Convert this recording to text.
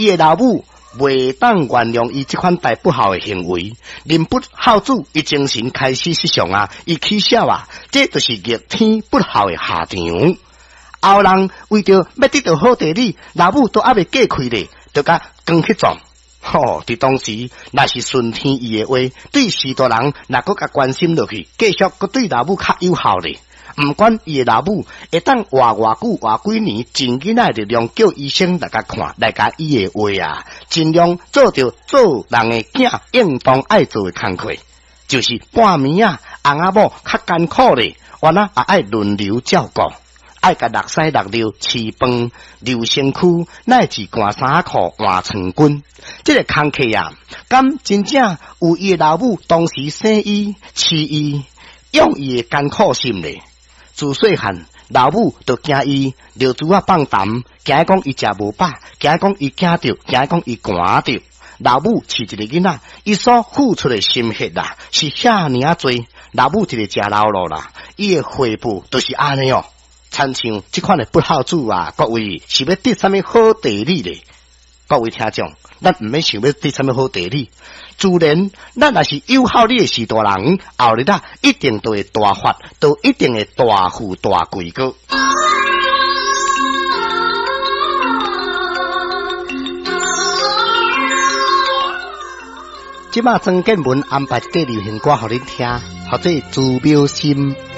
伊的老母袂当原谅伊这款大不孝的行为，人不孝子，伊精神开始失常啊，伊起笑啊，这就是逆天不孝的下场。后人为着要得到好地理，老母都还未嫁开咧，就甲讲去撞。伫当时，若是顺天意的话，对许多人若搁甲关心落去，继续搁对老母较有效咧。毋管伊的老母会当活偌久活几年，尽囡仔力量叫医生来甲看，来甲伊的话啊，尽量做着做人的囝应当爱做的工课，就是半暝啊，翁仔某较艰苦咧，原来也爱轮流照顾。爱甲六西六六饲饭、留身躯，乃至换衫裤、换床巾。这个工课啊，敢真正有伊的老母当时生伊、饲伊、养伊的艰苦心咧。自细汉，老母就惊伊尿珠啊放痰，惊讲伊食无饱，惊讲伊惊着，惊讲伊寒着。老母饲一个囡仔，伊所付出的心血啦，是遐尔啊多。老母一个食老路啦，伊的回报都是安尼哦。参像这款的不孝子啊，各位是要得什么好地理咧？各位听众，咱唔免想要得什么好地理，自然咱若是有孝理的士大人，后日啊一定都会大发，都一定会大富大贵个。即马曾建文安排一个流行歌互恁听，或者自标心。